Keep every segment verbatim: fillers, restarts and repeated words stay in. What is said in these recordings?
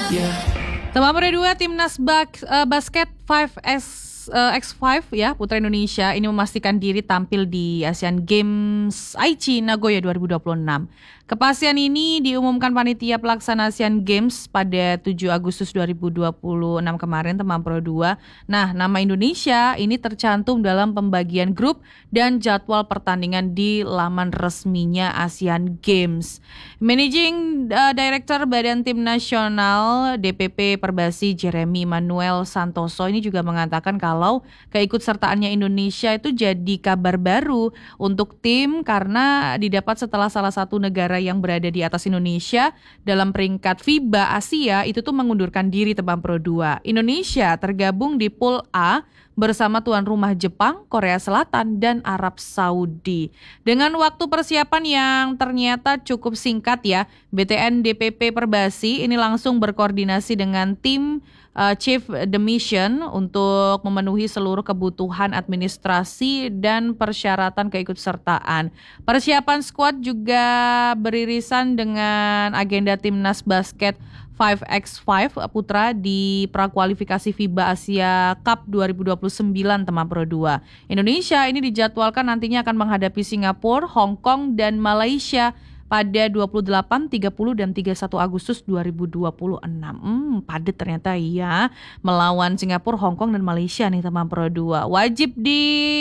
Tema Pro dua Timnas Bak- uh, Basket lima S uh, X lima ya putra Indonesia ini memastikan diri tampil di Asian Games Aichi Nagoya dua ribu dua puluh enam. Kepastian ini diumumkan panitia pelaksana Asian Games pada tujuh Agustus dua ribu dua puluh enam kemarin, teman Pro dua. Nah, nama Indonesia ini tercantum dalam pembagian grup dan jadwal pertandingan di laman resminya Asian Games. Managing uh, Director Badan Tim Nasional D P P Perbasi Jeremy Manuel Santoso ini juga mengatakan kalau keikutsertaannya Indonesia itu jadi kabar baru untuk tim karena didapat setelah salah satu negara yang berada di atas Indonesia dalam peringkat FIBA Asia itu tuh mengundurkan diri, teman Pro dua. Indonesia tergabung di Pool A bersama tuan rumah Jepang, Korea Selatan, dan Arab Saudi. Dengan waktu persiapan yang ternyata cukup singkat ya, B T N D P P Perbasi ini langsung berkoordinasi dengan tim uh, Chief the Mission untuk memenuhi seluruh kebutuhan administrasi dan persyaratan keikutsertaan. Persiapan skuad juga beririsan dengan agenda Timnas Basket lima by lima putra di prakualifikasi FIBA Asia Cup dua ribu dua puluh sembilan, teman Pro dua. Indonesia ini dijadwalkan nantinya akan menghadapi Singapura, Hong Kong, dan Malaysia pada dua puluh delapan, tiga puluh, dan tiga puluh satu Agustus dua ribu dua puluh enam. Hmm, padat ternyata ya. Melawan Singapura, Hong Kong, dan Malaysia nih, teman Pro dua. Wajib di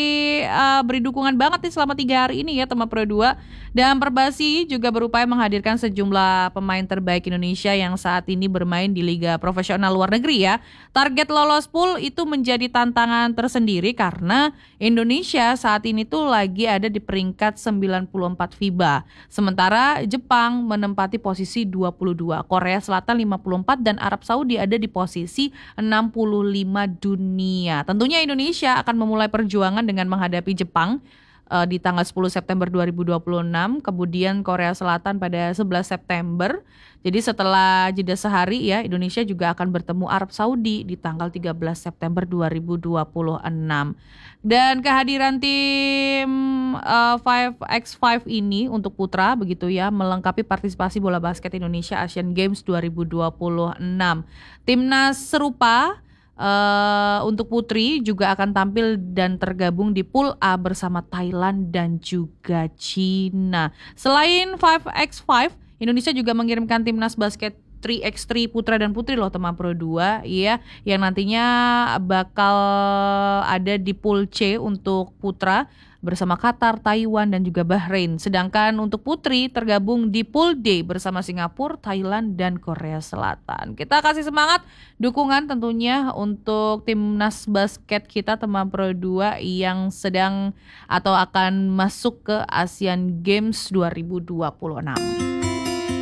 uh, beri dukungan banget nih selama tiga hari ini ya, teman Pro dua. Dan Perbasi juga berupaya menghadirkan sejumlah pemain terbaik Indonesia yang saat ini bermain di liga profesional luar negeri ya. Target lolos pool itu menjadi tantangan tersendiri karena Indonesia saat ini tuh lagi ada di peringkat sembilan puluh empat FIBA. Sementara Jepang menempati posisi dua puluh dua, Korea Selatan lima puluh empat, dan Arab Saudi ada di posisi enam puluh lima dunia. Tentunya Indonesia akan memulai perjuangan dengan menghadapi Jepang uh, di tanggal sepuluh September dua ribu dua puluh enam, kemudian Korea Selatan pada sebelas September. Jadi setelah jeda sehari ya, Indonesia juga akan bertemu Arab Saudi di tanggal tiga belas September dua ribu dua puluh enam. Dan kehadiran tim uh, lima by lima ini untuk putra begitu ya, melengkapi partisipasi bola basket Indonesia Asian Games dua ribu dua puluh enam. Timnas serupa Uh, untuk putri juga akan tampil dan tergabung di Pool A bersama Thailand dan juga Cina. Selain lima by lima, Indonesia juga mengirimkan timnas basket tiga by tiga putra dan putri loh, teman Pro dua ya, yang nantinya bakal ada di Pool C untuk putra bersama Qatar, Taiwan, dan juga Bahrain. Sedangkan untuk putri tergabung di Pool D bersama Singapura, Thailand, dan Korea Selatan. Kita kasih semangat dukungan tentunya untuk timnas basket kita, teman Pro dua yang sedang atau akan masuk ke Asian Games dua ribu dua puluh enam.